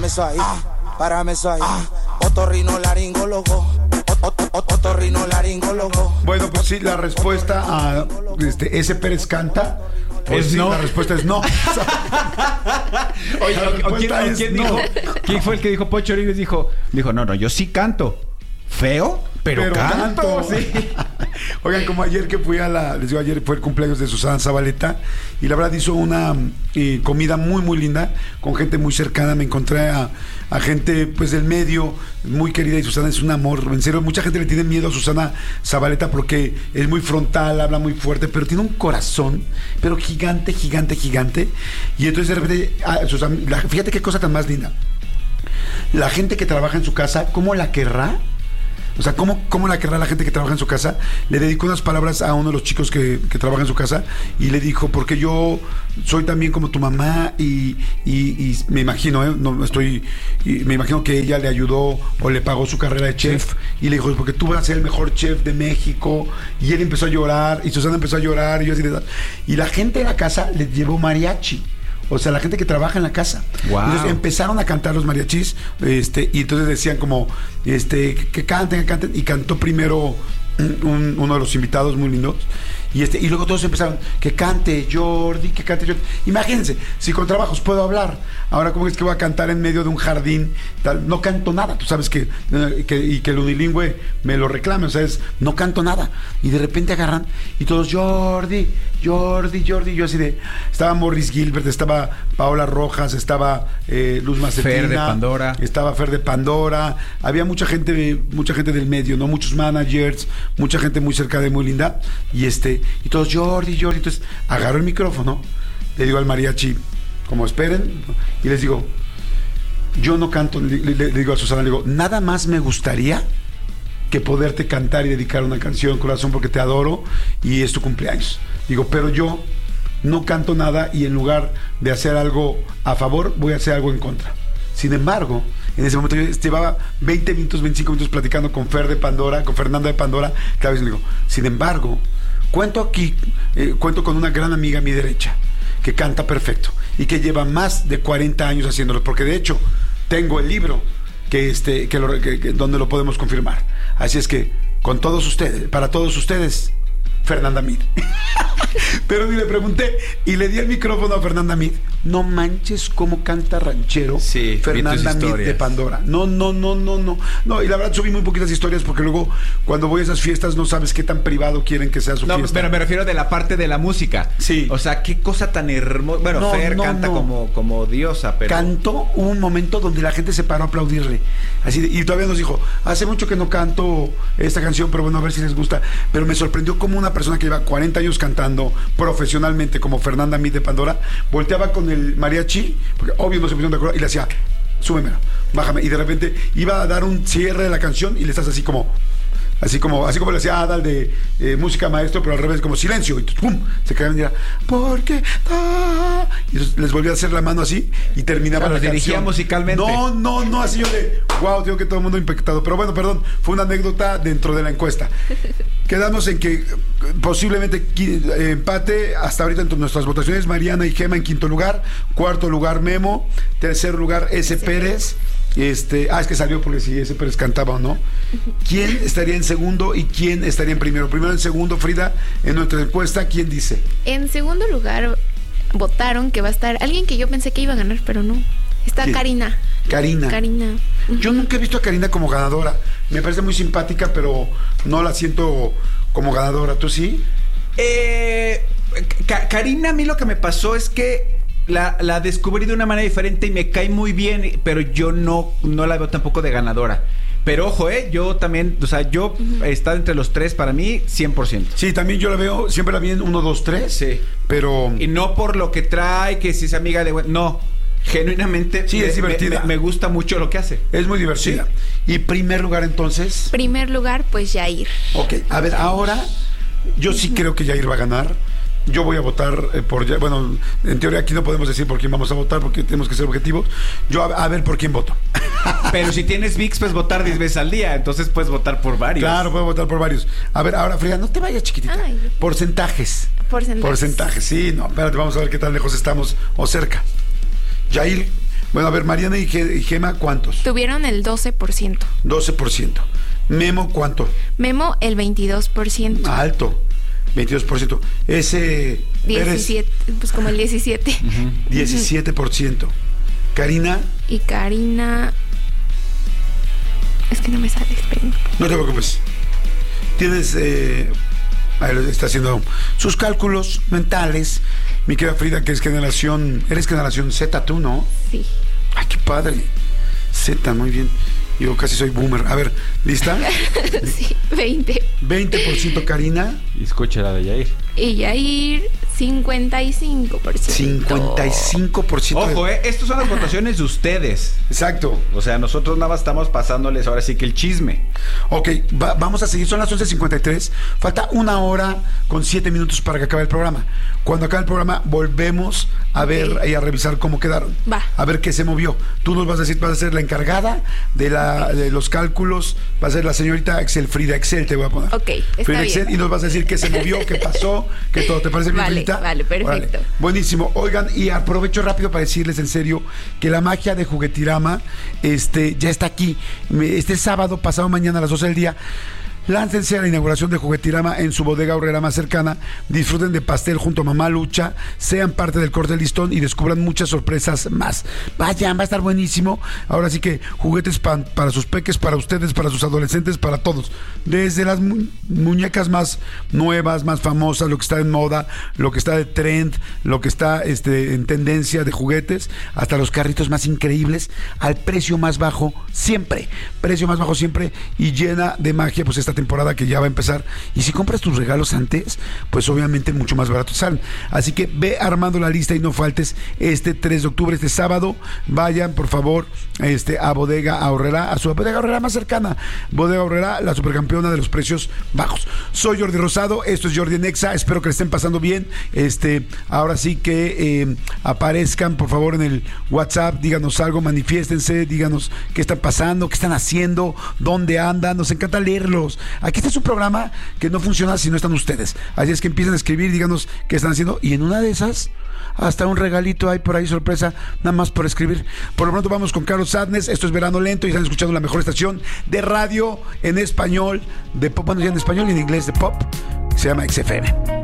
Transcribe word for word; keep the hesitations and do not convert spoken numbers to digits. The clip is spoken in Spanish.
eso ahí, párame eso ahí. Otorrinolaringólogo. Otorrinolaringólogo. Bueno, pues sí, la respuesta a este, ese Pérez canta. Pues es sí, no. La respuesta es no. Oye, ¿o quién, o quién no. dijo? ¿Quién fue el que dijo? Pocho Orines dijo, dijo, no, no, yo sí canto. Feo, pero, pero canto. canto. Sí. Oigan, como ayer que fui a la, les digo, ayer fue el cumpleaños de Susana Zabaleta y la verdad hizo una eh, comida muy, muy linda con gente muy cercana. Me encontré a, a gente pues del medio, muy querida, y Susana es un amor. En serio, mucha gente le tiene miedo a Susana Zabaleta porque es muy frontal, habla muy fuerte, pero tiene un corazón, pero gigante, gigante, gigante. Y entonces de repente, ah, Susana, la, fíjate qué cosa tan más linda. La gente que trabaja en su casa, ¿cómo la querrá? O sea, ¿cómo, ¿cómo la querrá la gente que trabaja en su casa? Le dedicó unas palabras a uno de los chicos que, que trabaja en su casa y le dijo, porque yo soy también como tu mamá y, y, y me imagino, ¿eh? no estoy, y me imagino que ella le ayudó o le pagó su carrera de chef y le dijo, porque tú vas a ser el mejor chef de México. Y él empezó a llorar y Susana empezó a llorar y yo así de... Y la gente de la casa le llevó mariachi. O sea, la gente que trabaja en la casa. Wow. Entonces empezaron a cantar los mariachis, este, y entonces decían como, este, que canten, que canten, y cantó primero un, uno de los invitados muy lindos, y este, y luego todos empezaron, que cante Jordi, que cante Jordi. Imagínense, si con trabajos puedo hablar, ahora cómo es que voy a cantar en medio de un jardín, tal, no canto nada, tú sabes que, que y que el unilingüe me lo reclame, o sea, es, no canto nada, y de repente agarran, y todos, Jordi, Jordi, Jordi, yo así de, estaba Morris Gilbert, estaba Paola Rojas, estaba eh, Luz Macetina, Fer de Pandora, estaba Fer de Pandora, había mucha gente, mucha gente del medio, no, muchos managers, mucha gente muy cerca de muy linda, y este, y todos Jordi, Jordi, entonces agarro el micrófono, le digo al mariachi, como esperen, y les digo, yo no canto, le, le, le digo a Susana, le digo, nada más me gustaría que poderte cantar y dedicar una canción, corazón, porque te adoro y es tu cumpleaños. Digo, pero yo no canto nada y en lugar de hacer algo a favor, voy a hacer algo en contra. Sin embargo, en ese momento yo llevaba veinte minutos, veinticinco minutos platicando con Fer de Pandora, con Fernanda de Pandora, cada vez le digo, sin embargo, cuento aquí, eh, cuento con una gran amiga a mi derecha, que canta perfecto y que lleva más de cuarenta años haciéndolo, porque de hecho tengo el libro que este, que lo, que, que, donde lo podemos confirmar. Así es que, con todos ustedes, para todos ustedes, Fernanda Meade. Pero ni le pregunté y le di el micrófono a Fernanda Meade. No manches cómo canta ranchero, sí, Fernanda Meade de Pandora. No, no, no, no, no. No, y la verdad subí muy poquitas historias porque luego cuando voy a esas fiestas no sabes qué tan privado quieren que sea su no, fiesta. Pero me refiero de la parte de la música. Sí. O sea, qué cosa tan hermosa. Bueno, no, Fer no, canta no. Como, como diosa, pero... Cantó un momento donde la gente se paró a aplaudirle. Así de, y todavía nos dijo, hace mucho que no canto esta canción, pero bueno, a ver si les gusta. Pero me sorprendió como una persona que lleva cuarenta años cantando profesionalmente como Fernanda Meade de Pandora, volteaba con el mariachi, porque obvio no se pusieron de acuerdo, y le hacía, súbemelo, bájame, y de repente iba a dar un cierre de la canción y le estás así como, así como, así como le hacía Adal de eh, música maestro, pero al revés, como silencio, y pum, se caían y era, porque ah", y les volvía a hacer la mano así y terminaba o sea, la canción. dirigía musicalmente. No, no, no, así yo de, wow, tengo que todo el mundo impactado. Pero bueno, perdón, fue una anécdota dentro de la encuesta. Quedamos en que posiblemente eh, empate hasta ahorita entre nuestras votaciones, Mariana y Gema en quinto lugar, cuarto lugar Memo, tercer lugar S. Pérez. Este, ah, es que salió porque si ese Pérez cantaba o no. ¿Quién estaría en segundo y quién estaría en primero? Primero en segundo, Frida, en nuestra encuesta, ¿quién dice? En segundo lugar votaron que va a estar alguien que yo pensé que iba a ganar, pero no. Está ¿Quién? Karina. Karina. Karina. Yo nunca he visto a Karina como ganadora. Me parece muy simpática, pero no la siento como ganadora. ¿Tú sí? Eh, Ka- Karina, a mí lo que me pasó es que La, la descubrí de una manera diferente y me cae muy bien, pero yo no, no la veo tampoco de ganadora. Pero ojo, eh, yo también, o sea, yo uh-huh. he estado entre los tres, para mí, cien por ciento. Sí, también yo la veo, siempre la vi en uno, dos, tres. Sí. Pero... Y no por lo que trae, que si es amiga de... No, genuinamente sí, me, es divertida. Me, me gusta mucho lo que hace. Es muy divertida. Sí. ¿Y primer lugar entonces? Primer lugar, pues Yair. Ok, a ver, ahora yo sí uh-huh. creo que Yair va a ganar. Yo voy a votar eh, por... Bueno, en teoría aquí no podemos decir por quién vamos a votar porque tenemos que ser objetivos. Yo a, a ver por quién voto. Pero si tienes V I X, puedes votar diez veces al día. Entonces puedes votar por varios. Claro, puedo votar por varios. A ver, ahora, Frida, no te vayas, chiquitita. Ay. Porcentajes. Porcentajes. Porcentajes, sí. No, espérate, vamos a ver qué tan lejos estamos o cerca. Yair, Bueno, a ver, Mariana y, Ge- y Gema, ¿cuántos? Tuvieron el doce por ciento. doce por ciento. Memo, ¿cuánto? Memo, el veintidós por ciento. Alto. veintidós por ciento. Ese Pérez, diecisiete, pues como el diecisiete. diecisiete por ciento. Karina, Y Karina... Es que no me sale, esperen. no te preocupes. Tienes... Eh, ahí está haciendo sus cálculos mentales. Mi querida Frida, que es generación... Eres generación Z tú, ¿no? Sí. Ay, qué padre. Z, muy bien. Yo casi soy boomer. A ver, ¿lista? Sí, veinte. veinte por ciento Karina. Y escucha la de Yair. Y Yair, cincuenta y cinco por ciento. cincuenta y cinco por ciento. Ojo, de... eh, estas son las votaciones de ustedes. Exacto. O sea, nosotros nada más estamos pasándoles ahora sí que el chisme. Ok, va- vamos a seguir. Son las once cincuenta y tres. Falta una hora con siete minutos para que acabe el programa. Cuando acabe el programa, volvemos a ver Ok. y a revisar cómo quedaron. Va. A ver qué se movió. Tú nos vas a decir, vas a ser la encargada de, la, de los cálculos. Va a ser la señorita Excel, Frida Excel, te voy a poner. Ok, está Frida bien. Excel, y nos vas a decir qué se movió, qué pasó, qué todo. ¿Te parece bien, Vale, Fridita? vale, perfecto. Órale. Buenísimo. Oigan, y aprovecho rápido para decirles en serio que la magia de Juguetirama este, ya está aquí. Me- Este sábado, pasado mañana a las doce del día, láncense a la inauguración de Juguetirama en su bodega horrera más cercana. Disfruten de pastel junto a Mamá Lucha, sean parte del corte del listón y descubran muchas sorpresas más. Vayan, va a estar buenísimo. Ahora sí que juguetes pa- para sus peques, para ustedes, para sus adolescentes, para todos. Desde las mu- muñecas más nuevas, más famosas, lo que está en moda, lo que está de trend, lo que está este, en tendencia de juguetes, hasta los carritos más increíbles, al precio más bajo siempre. Precio más bajo siempre y llena de magia, pues esta temporada que ya va a empezar. Y si compras tus regalos antes, pues obviamente mucho más baratos salen. Así que ve armando la lista y no faltes este tres de octubre, este sábado. Vayan, por favor, este, a Bodega Aurrera, a su Bodega Aurrera más cercana. Bodega Aurrera, la supercampeona de los precios bajos. Soy Jordi Rosado, esto es Jordi en Exa. Espero que le estén pasando bien. Este, ahora sí que eh, aparezcan, por favor, en el WhatsApp. Díganos algo, manifiéstense, díganos qué están pasando, qué están haciendo, dónde andan. Nos encanta leerlos. Aquí está su programa que no funciona si no están ustedes. Así es que empiecen a escribir, díganos qué están haciendo. Y en una de esas, hasta un regalito hay por ahí, sorpresa, nada más por escribir. Por lo pronto vamos con Carlos Sadness. Esto es Verano Lento y están escuchando la mejor estación de radio en español, de pop, bueno, ya en español y en inglés de pop. Se llama X F M.